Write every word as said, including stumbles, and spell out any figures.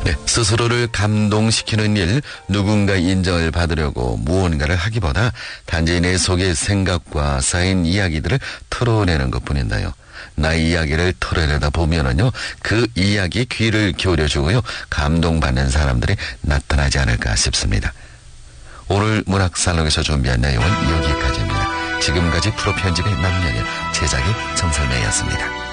네, 스스로를 감동시키는 일, 누군가 인정을 받으려고 무언가를 하기보다 단지 내 속의 생각과 쌓인 이야기들을 털어내는 것뿐인데요. 나의 이야기를 털어내다 보면은요, 그 이야기에 귀를 기울여주고요, 감동받는 사람들이 나타나지 않을까 싶습니다. 오늘 문학살롱에서 준비한 내용은 여기까지입니다. 지금까지 프로 편집의 남녀녀, 제작의 정설매였습니다.